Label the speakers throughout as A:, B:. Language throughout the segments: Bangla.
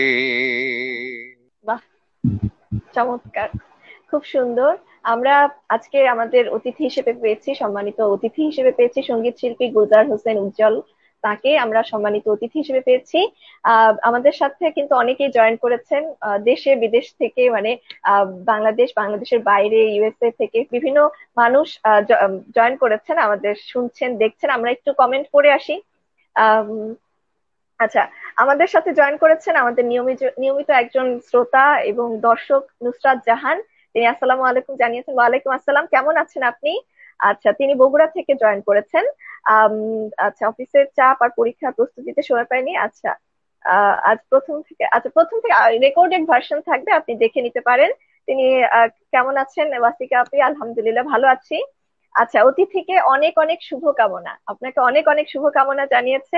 A: বাহ, চমৎকার, খুব সুন্দর। আমরা আজকে আমাদের অতিথি হিসেবে পেয়েছি, সম্মানিত অতিথি হিসেবে পেয়েছি সঙ্গীত শিল্পী গুলজার হোসেন উজ্জ্বল। তাকে আমরা সম্মানিত অতিথি হিসেবে পেয়েছি। আমাদের সাথে কিন্তু অনেকেই জয়েন করেছেন, দেশে বিদেশ থেকে, মানে বাংলাদেশ, বাংলাদেশের বাইরে, ইউএসএ থেকে বিভিন্ন মানুষ জয়েন করেছেন, আমাদের শুনছেন, দেখছেন। আমরা একটু কমেন্ট করে আসি। আম, আচ্ছা, আমাদের সাথে জয়েন করেছেন আমাদের নিয়মিত নিয়মিত একজন শ্রোতা এবং দর্শক, নুসরাত জাহান। তিনি আসসালামু আলাইকুম জানিয়েছেন। ওয়ালাইকুম আসসালাম, কেমন আছেন আপনি? আচ্ছা, তিনি বগুড়া থেকে জয়েন করেছেন। আম, আচ্ছা, অফিসের চাপ আর পরীক্ষার প্রস্তুতিতে সময় পাইনি। আচ্ছা, আজ প্রথম থেকে রেকর্ডেড ভার্সন থাকবে, আপনি দেখে নিতে পারেন। তিনি কেমন আছেন ওয়াসিকা আপনি? আলহামদুলিল্লাহ ভালো আছি। আচ্ছা, অতিথিকে অনেক অনেক শুভকামনা, আপনাকে অনেক অনেক শুভকামনা জানিয়েছে।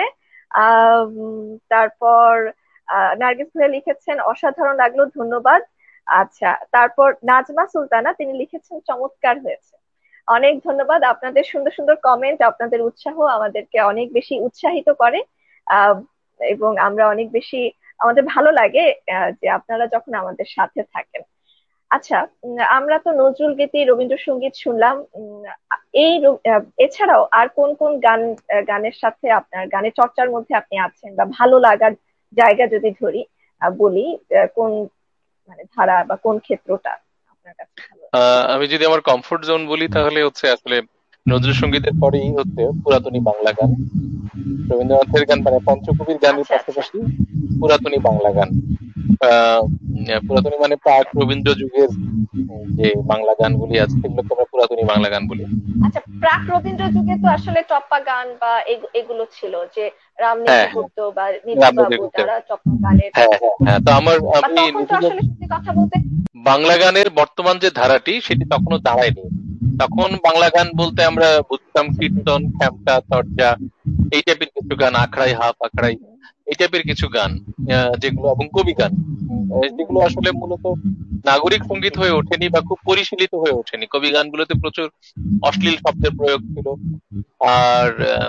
A: তারপর নার্গিস ভাইয়া লিখেছেন অসাধারণ লাগলো, ধন্যবাদ। আচ্ছা, তারপর নাজমা সুলতানা তিনি লিখেছেন চমৎকার হয়েছে। অনেক ধন্যবাদ, আপনাদের সুন্দর সুন্দর কমেন্ট, আপনাদের উৎসাহ আমাদেরকে অনেক বেশি উৎসাহিত করে। আহ, এবং আমরা অনেক বেশি, আমাদের ভালো লাগে যে আপনারা যখন আমাদের সাথে থাকেন। আচ্ছা, আমরা তো নজরুল গীতি, রবীন্দ্রসঙ্গীত শুনলাম। এছাড়াও আর কোন কোন গান, গানের সাথে আপনার গানের চর্চার মধ্যে আপনি আছেন, বা ভালো লাগার জায়গা যদি ধরি, বলি, কোন মানে ধারা বা কোন ক্ষেত্রটা আপনার কাছে ভালো?
B: আমি যদি আমার কমফোর্ট জোন বলি তাহলে হচ্ছে আসলে নজরুল সঙ্গীতের পরেই হচ্ছে পুরাতনী বাংলা গান, রবীন্দ্রনাথের গান, মানে পঞ্চকবির গানের
A: আচ্ছা আচ্ছা।
B: পাশাপাশি পুরাতনী বাংলা গান। আহ পুরাতনী মানে প্রাক রবীন্দ্র যুগের যে বাংলা গানগুলি আছে সেগুলোকে আমরা পুরাতনী বাংলা গান বলি।
A: আচ্ছা, প্রাক রবীন্দ্র যুগে তো আসলে টপ্পা গান বা এগুলো ছিল, যে
B: হ্যাঁ,
A: রামনীতি
B: হ্যাঁ,
A: গুপ্ত বা নিধু
B: রাজনীতির
A: বাবু,
B: গুপ্তের।
A: যারা টপ্পা গানের,
B: হ্যাঁ, হ্যাঁ, হ্যাঁ, তো
A: বা
B: আমি
A: তখন তো
B: নিধু
A: আসলে সত্যি কথা বলতে।
B: বাংলা গানের বর্তমান যে ধারাটি সেটি তখনও দাঁড়ায়নি। তখন বাংলা গান বলতে আমরা বুঝতাম
A: আচ্ছা।
B: কীর্তন, খ্যামটা, তরজা, এই টাইপের কিছু গান, আখড়াই, হাফ আখড়াই, এই টাইপের কিছু গান, যেগুলো, এবং কবি গান, যেগুলো আসলে মূলত নাগরিক সঙ্গীত হয়ে ওঠেনি বা খুব পরিশীলিত হয়ে ওঠেনি। কবি গানগুলোতে প্রচুর অশ্লীল শব্দের প্রয়োগ ছিল। আর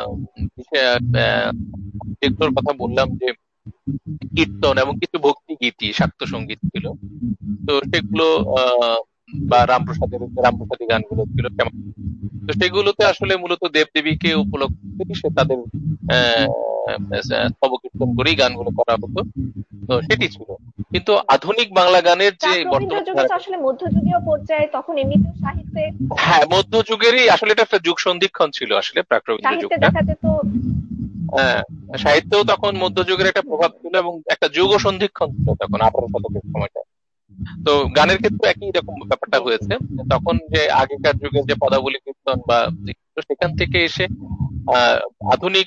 B: যেগুলোর কথা বললাম যে কীর্তন এবং কিছু ভক্তি গীতি, শাক্ত সঙ্গীত ছিল, তো সেগুলো আহ বা রামপ্রসাদী গানগুলো ছিল কেমন। তো সেগুলোতে আসলে মূলত দেবদেবীকে উপলক্ষ করে সে তাদের আহ স্তব কীর্তন করেই গানগুলো করা হতো। তো সেটি ছিল। কিন্তু আধুনিক বাংলা গানের যে
A: প্রাক রবীন্দ্র
B: বর্তমান
A: যুগে তো
B: ধারাটি,
A: আসলে মধ্যযুগীয় পর্যায়ে, তখন এমনিতেও সাহিত্যে,
B: হ্যাঁ, মধ্যযুগেরই আসলে এটা একটা যুগ সন্ধিক্ষণ ছিল আসলে প্রাক রবীন্দ্র
A: সাহিত্যে
B: যুগটা।
A: দেখা যেত।
B: হ্যাঁ, সাহিত্যেও তখন মধ্যযুগের একটা প্রভাব ছিল এবং একটা যুগ সন্ধিক্ষণ ছিল তখন 18 শতকের সময়টা। তো গানের ক্ষেত্রে একই রকম ব্যাপারটা
A: জি জি।
B: হয়েছে। তখন যে আগেকার যুগের যে পদাবলী কীর্তন বা সেখান থেকে এসে আহ আধুনিক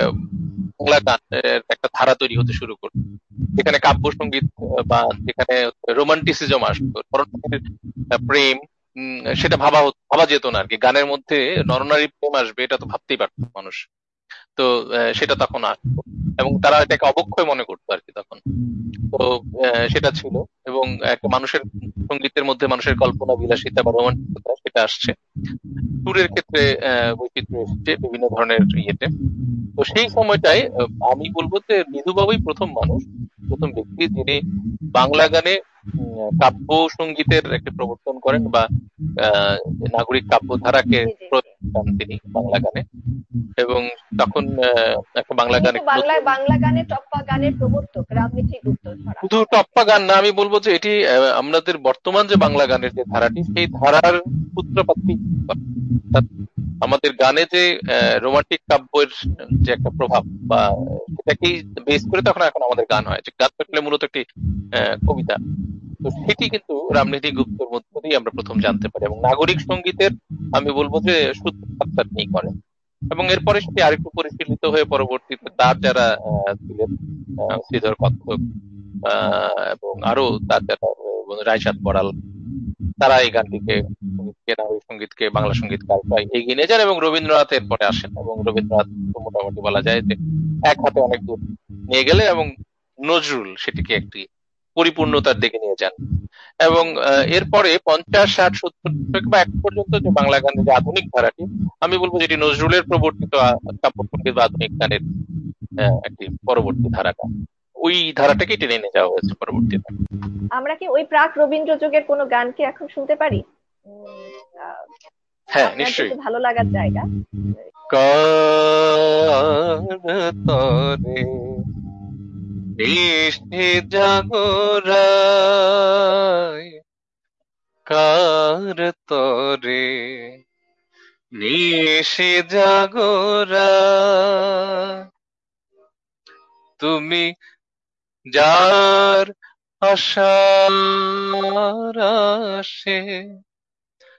B: বাংলা গানের একটা ধারা তৈরি হতে শুরু করলো, যেখানে কাব্য সঙ্গীত বা যেখানে রোমান্টিসিজম আসতো, ধরনের প্রেম, সেটা ভাবা যেত না আর কি। গানের মধ্যে নরনারী প্রেম আসবে এটা তো ভাবতেই পারতো না মানুষ। তো সেটা তখন আসতো এবং তারা এটাকে অবক্ষয় মনে করতো আর কি তখন। তো সেটা ছিল। এবং একটা মানুষের সঙ্গীতের মধ্যে মানুষের কল্পনা বিলাসিতা বা রোমান্টিকতা সেটা আসছে। সুরের ক্ষেত্রে বৈচিত্র্য এসেছে বিভিন্ন ধরনের ইয়েতে। তো সেই সময়টায় আমি বলবো যে নিধু বাবুই প্রথম মানুষ, প্রথম ব্যক্তি যিনি বাংলা গানে কাব্য সঙ্গীতের একটা প্রবর্তন করেন বা নাগরিক কাব্য ধারাকে
A: জি জি জি।
B: প্রয়োগ করেন তিনি বাংলা গানে। এবং তখন একটা বাংলা
A: তিনি
B: গান
A: তো
B: একটু
A: বাংলা
B: নতুন।
A: বাংলা গানে, টপ্পা গানের প্রবর্তক, রামমিঠি গুপ্ত ধরা
B: শুধু
A: হয় তাকে।
B: টপ্পা গান না, আমি বলবো যে এটি আমাদের বর্তমান যে বাংলা গানের যে ধারাটি সেই ধারার সূত্রপাতই অর্থাৎ আমাদের গানে যে রোমান্টিক কাব্যের যে একটা প্রভাব বা সেটাকেই বেস করে তখন এখন আমাদের গান হয়, যে গান আসলে মূলত একটি কবিতা। তো সেটি কিন্তু রামনিধি গুপ্তর মধ্য দিয়ে আমরা প্রথম জানতে পারি এবং নাগরিক সঙ্গীতের আমি বলবো যে সূত্রপাতটা তিনি করেন। এবং এরপরে সেটি আরেকটু পরিশীলিত হয়ে পরবর্তীতে তার যারা ছিলেন, শ্রীধর কত্থক, এবং আরো তার যারা রায়চাঁদ বড়াল, তারা এই গানটিকে, সঙ্গীতকে, নাগরিক সঙ্গীতকে, বাংলা সঙ্গীতকে আরেকটু এগিয়ে নিয়ে যান এবং রবীন্দ্রনাথ এরপরে আসেন এবং রবীন্দ্রনাথ তো মোটামুটি বলা যায় যে এক হাতে অনেক দূর নিয়ে গেলে এবং নজরুল সেটিকে একটি পরিপূর্ণতার দিকে নিয়ে যান। এবং এরপরে 50, 60, 70 দশক বা এখন পর্যন্ত যে বাংলা গানের যে আধুনিক ধারাটি, আমি বলবো যেটি নজরুলের প্রবর্তিত কাব্য সঙ্গীত বা আধুনিক গানের একটি পরবর্তী ধারাটা। ওই ধারাটাকে টেনে নিয়ে যাওয়া হয়েছে পরবর্তীতে।
A: আমরা কি ওই প্রাক রবীন্দ্র যুগের কোনো গান কি এখন শুনতে পারি? উম, আহ,
B: হ্যাঁ,
A: আপনার
B: নিশ্চয়ই।
A: যেহেতু ভালো লাগার জায়গা।
B: কার তরে নিশি জাগরায়, কার তরে নিশি জাগরায়, তুমি যার আশার আশে